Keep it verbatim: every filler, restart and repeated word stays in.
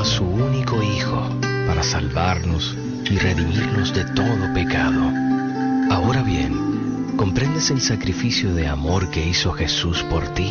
a su único Hijo para salvarnos y redimirnos de todo pecado. Ahora bien, ¿comprendes el sacrificio de amor que hizo Jesús por ti?